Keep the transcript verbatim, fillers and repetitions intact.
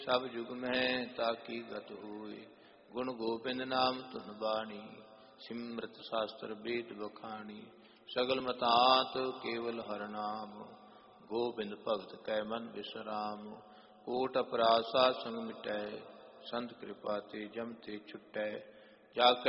सब युग में ताकी गत होए। गुण गोविंद नाम तुन बाणी, सिमृत शास्त्र वेद बखानी। सगल मतात केवल हर नाम, गोविंद भगत कै मन विश्राम। कोट अपराध साध संग मिटै, संत कृपा ते जम ते छुटै। जाकै